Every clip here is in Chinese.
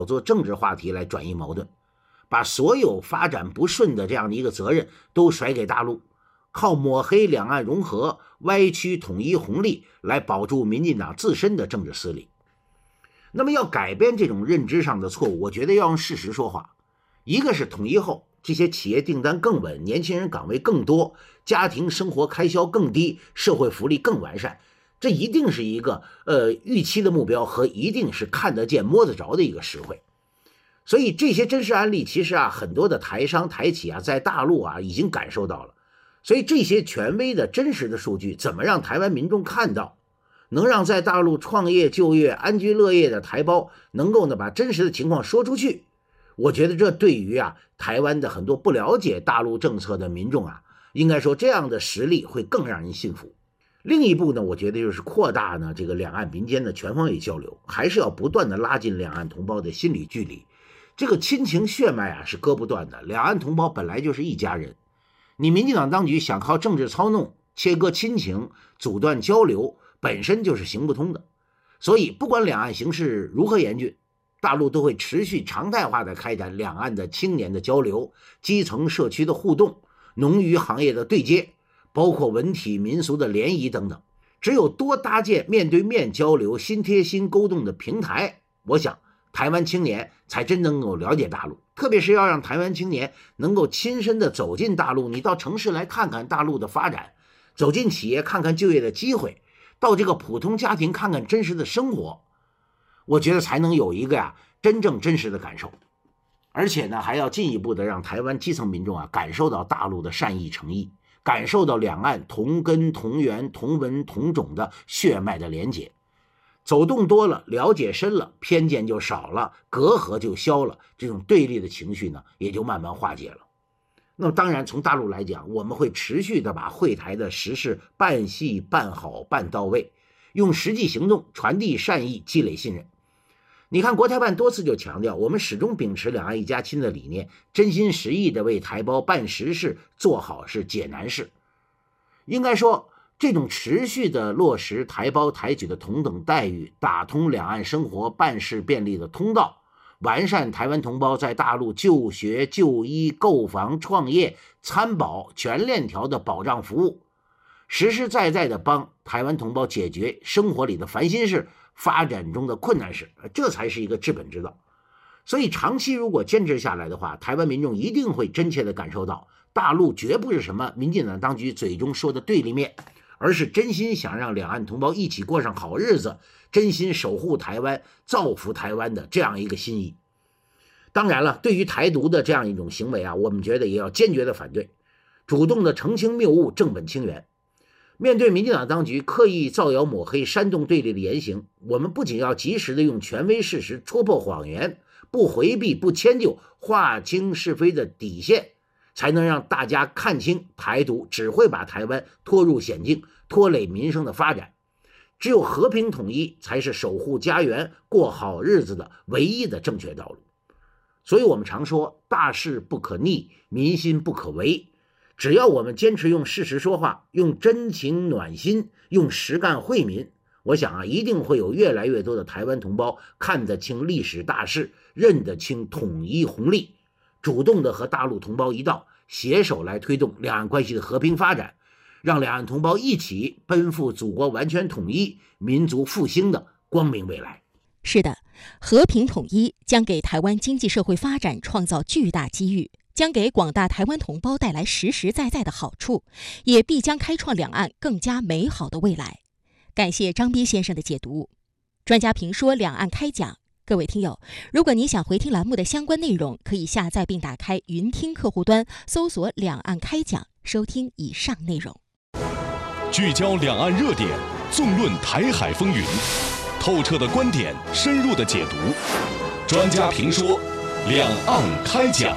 做政治话题来转移矛盾，把所有发展不顺的这样的一个责任都甩给大陆，靠抹黑两岸融合、歪曲统一红利来保住民进党自身的政治私利。那么要改变这种认知上的错误，我觉得要用事实说话。一个是统一后这些企业订单更稳，年轻人岗位更多，家庭生活开销更低，社会福利更完善，这一定是一个预期的目标和一定是看得见摸得着的一个实惠。所以这些真实案例其实很多的台商台企在大陆已经感受到了。所以这些权威的真实的数据怎么让台湾民众看到，能让在大陆创业就业安居乐业的台胞能够把真实的情况说出去，我觉得这对于台湾的很多不了解大陆政策的民众应该说这样的实力会更让人信服。另一步呢，我觉得就是扩大这个两岸民间的全方位交流，还是要不断的拉近两岸同胞的心理距离。这个亲情血脉是割不断的，两岸同胞本来就是一家人，你民进党当局想靠政治操弄切割亲情、阻断交流，本身就是行不通的。所以不管两岸形势如何严峻，大陆都会持续常态化的开展两岸的青年的交流、基层社区的互动、农渔行业的对接，包括文体民俗的联谊等等。只有多搭建面对面交流、心贴心沟通的平台，我想台湾青年才真能够了解大陆，特别是要让台湾青年能够亲身的走进大陆，你到城市来看看大陆的发展，走进企业看看就业的机会，到这个普通家庭看看真实的生活，我觉得才能有一个真实的感受。而且呢，还要进一步的让台湾基层民众感受到大陆的善意诚意，感受到两岸同根同源同文同种的血脉的连结。走动多了，了解深了，偏见就少了，隔阂就消了，这种对立的情绪呢也就慢慢化解了。那么当然从大陆来讲，我们会持续的把会台的实事办细办好办到位，用实际行动传递善意，积累信任。你看国台办多次就强调，我们始终秉持两岸一家亲的理念，真心实意的为台胞办实事、做好事、解难事。应该说这种持续的落实台胞台企的同等待遇，打通两岸生活办事便利的通道，完善台湾同胞在大陆就学、就医、购房、创业、参保全链条的保障服务，实实在在的帮台湾同胞解决生活里的烦心事、发展中的困难事，这才是一个治本之道。所以长期如果坚持下来的话，台湾民众一定会真切的感受到，大陆绝不是什么民进党当局嘴中说的对立面，而是真心想让两岸同胞一起过上好日子，真心守护台湾、造福台湾的这样一个心意。当然了，对于台独的这样一种行为我们觉得也要坚决的反对，主动的澄清谬误，正本清源。面对民进党当局刻意造谣抹黑、煽动对立的言行，我们不仅要及时的用权威事实戳破谎言，不回避、不迁就，划清是非的底线，才能让大家看清台独只会把台湾拖入险境，拖累民生的发展。只有和平统一才是守护家园、过好日子的唯一的正确道路。所以我们常说，大事不可逆，民心不可违。只要我们坚持用事实说话，用真情暖心，用实干惠民，我想一定会有越来越多的台湾同胞看得清历史大势，认得清统一红利，主动的和大陆同胞一道，携手来推动两岸关系的和平发展，让两岸同胞一起奔赴祖国完全统一、民族复兴的光明未来。 是的，和平统一将给台湾经济社会发展创造巨大机遇，将给广大台湾同胞带来实实在在的好处，也必将开创两岸更加美好的未来。感谢张斌先生的解读。专家评说两岸开讲，各位听友，如果你想回听栏目的相关内容，可以下载并打开云听客户端，搜索两岸开讲，收听以上内容。 聚焦两岸热点，纵论台海风云，透彻的观点，深入的解读，专家评说，两岸开讲。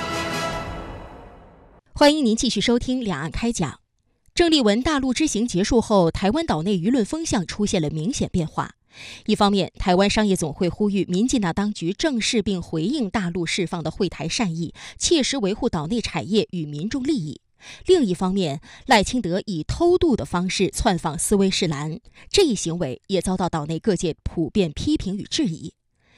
欢迎您继续收听两岸开讲。郑丽文大陆之行结束后，台湾岛内舆论风向出现了明显变化。一方面，台湾商业总会呼吁民进党当局正视并回应大陆释放的惠台善意，切实维护岛内产业与民众利益。另一方面，赖清德以偷渡的方式窜访斯威士兰，这一行为也遭到岛内各界普遍批评与质疑。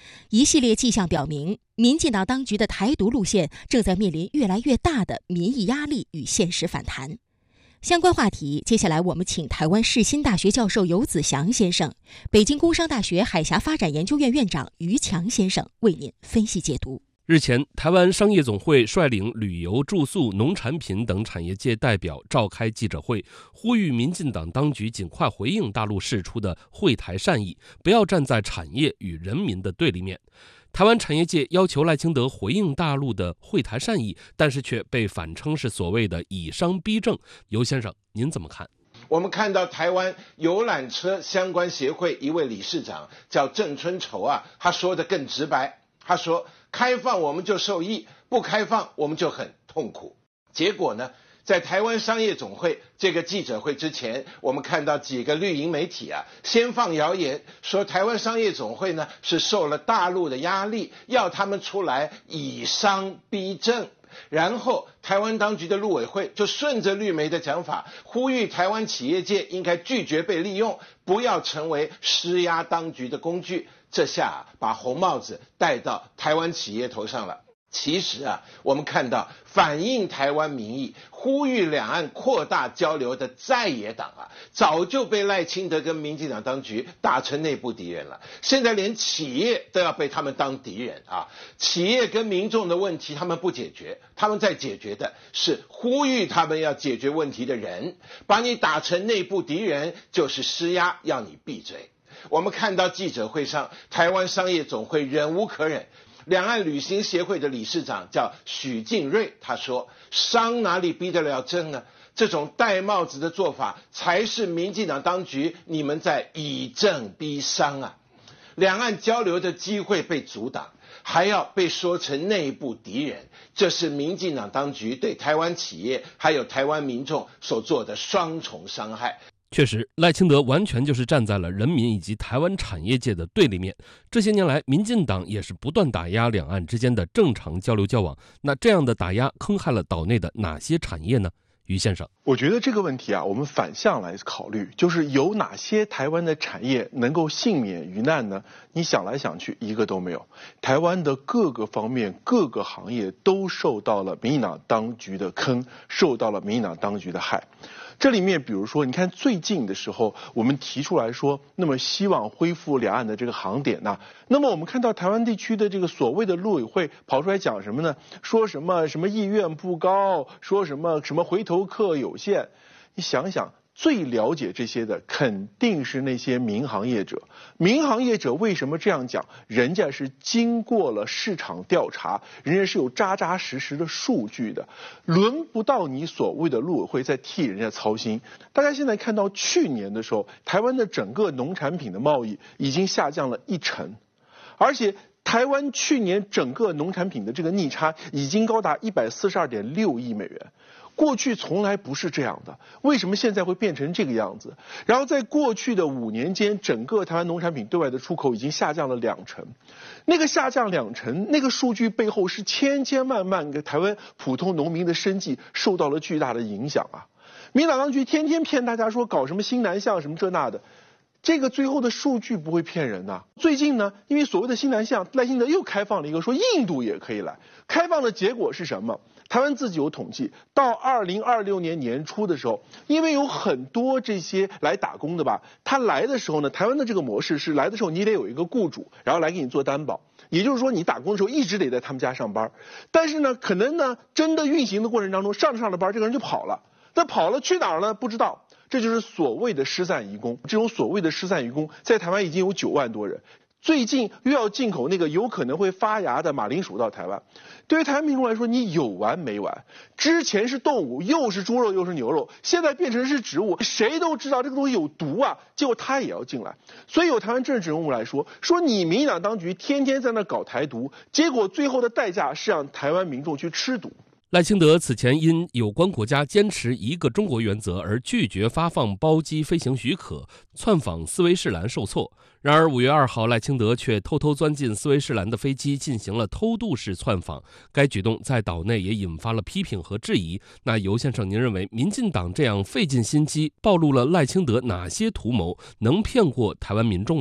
一系列迹象表明，民进党当局的台独路线正在面临越来越大的民意压力与现实反弹。相关话题，接下来我们请台湾世新大学教授游子祥先生、北京工商大学海峡发展研究院院长于强先生为您分析解读。 日前，台湾商业总会率领旅游、住宿、农产品等产业界代表召开记者会，呼吁民进党当局尽快回应大陆释出的惠台善意，不要站在产业与人民的对立面。台湾产业界要求赖清德回应大陆的惠台善意，但是却被反称是所谓的以商逼政。游先生，您怎么看？ 我们看到台湾游览车相关协会一位理事长叫郑春筹他说的更直白，他说开放我们就受益，不开放我们就很痛苦。结果呢，在台湾商业总会这个记者会之前，我们看到几个绿营媒体先放谣言，说台湾商业总会呢是受了大陆的压力，要他们出来以商逼政。然后台湾当局的陆委会就顺着绿媒的讲法，呼吁台湾企业界应该拒绝被利用，不要成为施压当局的工具。这下把红帽子戴到台湾企业头上了。其实我们看到反映台湾民意、呼吁两岸扩大交流的在野党早就被赖清德跟民进党当局打成内部敌人了。现在连企业都要被他们当敌人企业跟民众的问题他们不解决，他们在解决的是呼吁他们要解决问题的人，把你打成内部敌人就是施压，要你闭嘴。我们看到记者会上，台湾商业总会忍无可忍，两岸旅行协会的理事长叫许敬瑞，他说商哪里逼得了政呢？这种戴帽子的做法才是民进党当局你们在以政逼商两岸交流的机会被阻挡，还要被说成内部敌人，这是民进党当局对台湾企业还有台湾民众所做的双重伤害。 确实，赖清德完全就是站在了人民以及台湾产业界的对立面。这些年来，民进党也是不断打压两岸之间的正常交流交往。那这样的打压坑害了岛内的哪些产业呢？于先生， 我觉得这个问题我们反向来考虑，就是有哪些台湾的产业能够幸免于难呢？你想来想去，一个都没有。台湾的各个方面、各个行业都受到了民进党当局的坑，受到了民进党当局的害。这里面比如说，你看最近的时候，我们提出来说，那么希望恢复两岸的这个航点那么我们看到台湾地区的这个所谓的陆委会跑出来讲什么呢？说什么意愿不高，说什么回头客有限。你想想，最了解这些的肯定是那些民航业者。民航业者为什么这样讲？人家是经过了市场调查，人家是有扎扎实实的数据的，轮不到你所谓的陆委会在替人家操心。大家现在看到去年的时候，台湾的整个农产品的贸易已经下降了1成，而且台湾去年整个农产品的这个逆差已经高达142.6亿美元。过去从来不是这样的，为什么现在会变成这个样子？然后在过去的5年间，整个台湾农产品对外的出口已经下降了2成。那个下降2成，那个数据背后是千千万万个台湾普通农民的生计受到了巨大的影响民进党当局天天骗大家说搞什么新南向什么这那的，这个最后的数据不会骗人最近呢，因为所谓的新南向，赖清德又开放了一个说印度也可以来。开放的结果是什么？台湾自己有统计，到2026年年初的时候，因为有很多这些来打工的他来的时候呢，台湾的这个模式是来的时候你得有一个雇主，然后来给你做担保，也就是说你打工的时候一直得在他们家上班。但是呢，可能呢真的运行的过程当中，上着班这个人就跑了，那跑了去哪儿呢？不知道。这就是所谓的失散移工。这种所谓的失散移工在台湾已经有9万多人。最近又要进口那个有可能会发芽的马铃薯到台湾，对于台湾民众来说，你有完没完？之前是动物，又是猪肉又是牛肉，现在变成是植物，谁都知道这个东西有毒结果它也要进来。所以有台湾政治人物来说你民进党当局天天在那搞台独，结果最后的代价是让台湾民众去吃毒。 赖清德此前因有关国家坚持一个中国原则而拒绝发放包机飞行许可，窜访斯威士兰受挫。然而5月2号，赖清德却偷偷钻进斯威士兰的飞机进行了偷渡式窜访，该举动在岛内也引发了批评和质疑。那游先生，您认为民进党这样费尽心机暴露了赖清德哪些图谋，能骗过台湾民众吗？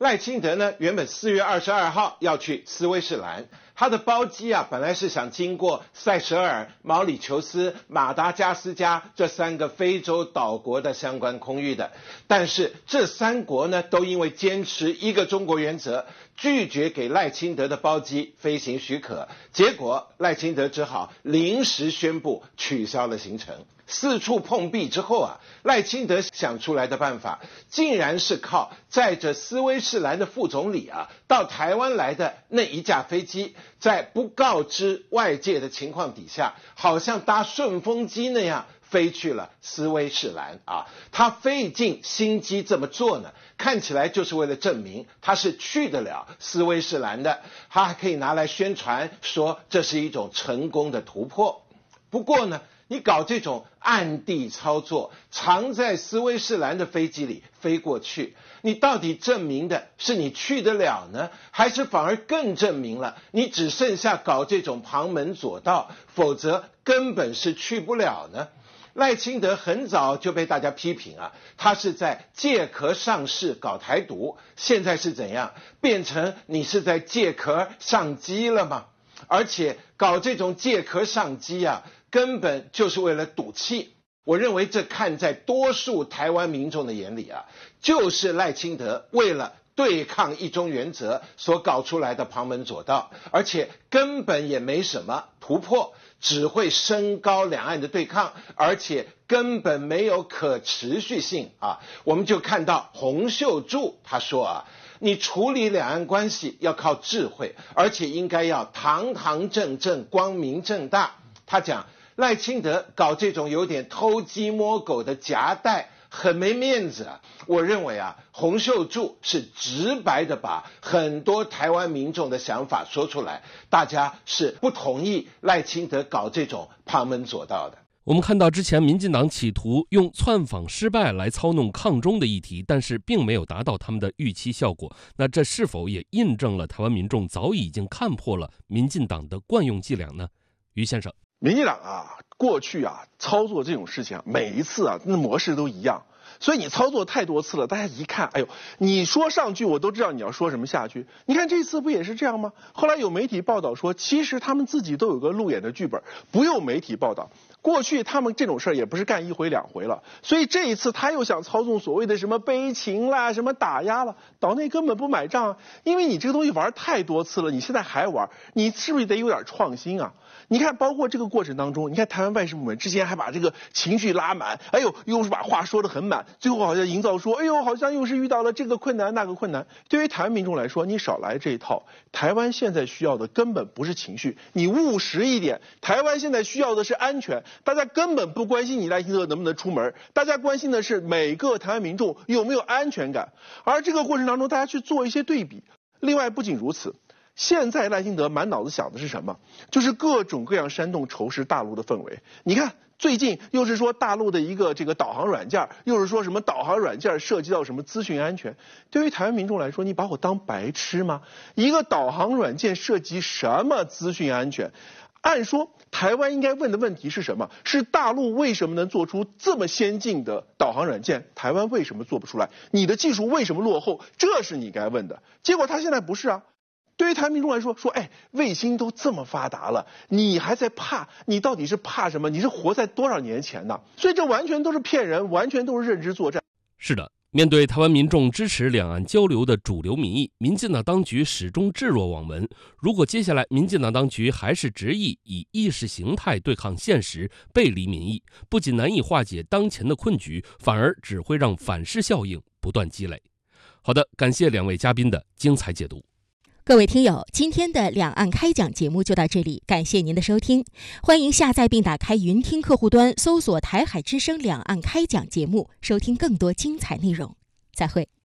赖清德呢，原本4月22号要去斯威士兰，他的包机啊，本来是想经过塞舌尔、毛里求斯、马达加斯加这3个非洲岛国的相关空域的，但是这3国呢，都因为坚持一个中国原则，拒绝给赖清德的包机飞行许可，结果赖清德只好临时宣布取消了行程。4处碰壁之后啊，赖清德想出来的办法，竟然是靠载着斯威士兰的副总理啊到台湾来的那一架飞机，在不告知外界的情况底下，好像搭顺风机那样飞去了斯威士兰啊。他费尽心机这么做呢，看起来就是为了证明他是去得了斯威士兰的，他还可以拿来宣传说这是一种成功的突破。不过呢，你搞这种暗地操作，藏在斯威士兰的飞机里飞过去，你到底证明的是你去得了呢，还是反而更证明了你只剩下搞这种旁门左道，否则根本是去不了呢？赖清德很早就被大家批评啊，他是在借壳上市搞台独，现在是怎样变成你是在借壳上机了吗？而且搞这种借壳上机啊，根本就是为了赌气。我认为这看在多数台湾民众的眼里啊，就是赖清德为了对抗一中原则所搞出来的旁门左道，而且根本也没什么突破，只会升高两岸的对抗，而且根本没有可持续性啊。我们就看到洪秀柱他说啊，你处理两岸关系要靠智慧，而且应该要堂堂正正、光明正大。他讲赖清德搞这种有点偷鸡摸狗的夹带，很没面子啊。我认为啊，洪秀柱是直白的把很多台湾民众的想法说出来，大家是不同意赖清德搞这种旁门左道的。 我们看到之前民进党企图用窜访失败来操弄抗中的议题，但是并没有达到他们的预期效果。那这是否也印证了台湾民众早已经看破了民进党的惯用伎俩呢？于先生， 民进党啊，过去啊操作这种事情啊，每一次啊那模式都一样。所以你操作太多次了，大家一看，哎呦，你说上句我都知道你要说什么下句。你看这次不也是这样吗？后来有媒体报道说，其实他们自己都有个路演的剧本，不用媒体报道。过去他们这种事儿也不是干1回2回了，所以这一次他又想操纵所谓的什么悲情啦、什么打压了，岛内根本不买账啊，因为你这个东西玩太多次了，你现在还玩，你是不是得有点创新啊？你看，包括这个过程当中，你看台湾外事部门之前还把这个情绪拉满，哎呦，又是把话说得很满，最后好像营造说，哎呦，好像又是遇到了这个困难那个困难。对于台湾民众来说，你少来这一套。台湾现在需要的根本不是情绪，你务实一点。台湾现在需要的是安全，大家根本不关心你赖清德能不能出门，大家关心的是每个台湾民众有没有安全感。而这个过程当中，大家去做一些对比。另外，不仅如此。现在赖清德满脑子想的是什么？就是各种各样煽动仇视大陆的氛围。你看，最近又是说大陆的一个这个导航软件，又是说什么导航软件涉及到什么资讯安全。对于台湾民众来说，你把我当白痴吗？一个导航软件涉及什么资讯安全？按说台湾应该问的问题是什么？是大陆为什么能做出这么先进的导航软件？台湾为什么做不出来？你的技术为什么落后？这是你该问的。结果他现在不是啊。对于台湾民众来说，哎，卫星都这么发达了，你还在怕？你到底是怕什么？你是活在多少年前呢？所以这完全都是骗人，完全都是认知作战。 是的，面对台湾民众支持两岸交流的主流民意，民进党当局始终置若罔闻。如果接下来民进党当局还是执意以意识形态对抗现实，背离民意，不仅难以化解当前的困局，反而只会让反噬效应不断积累。好的，感谢2位嘉宾的精彩解读。 各位听友，今天的两岸开讲节目就到这里，感谢您的收听。欢迎下载并打开云听客户端，搜索台海之声两岸开讲节目，收听更多精彩内容。再会。